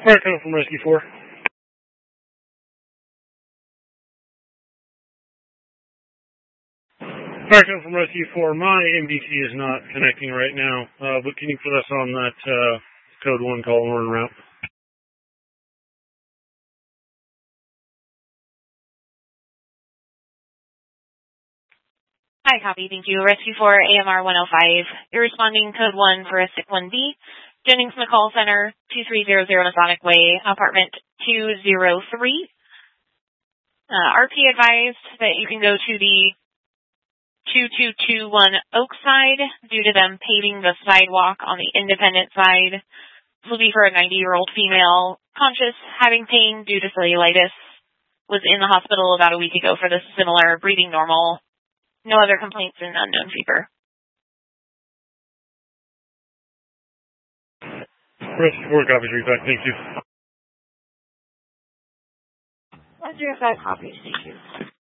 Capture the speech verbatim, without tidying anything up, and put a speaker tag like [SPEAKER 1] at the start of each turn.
[SPEAKER 1] Fire coming from Rescue four. Fire coming from Rescue four. My M D C is not connecting right now, uh, but can you put us on that uh, code one call and run route?
[SPEAKER 2] Hi, copy. Thank you. Rescue four, A M R one oh five. You're responding code one for a SIC one B. Jennings McCall Center, two three zero zero Masonic Way, apartment two oh three. Uh, R P advised that you can go to the two two two one Oak side due to them paving the sidewalk on the independent side. This will be for a ninety-year-old female, conscious, having pain due to cellulitis. Was in the hospital about a week ago for this similar, breathing normal. No other complaints and unknown fever.
[SPEAKER 1] Rescue four copies, read back. Thank you.
[SPEAKER 2] Rescue five copies. Thank you.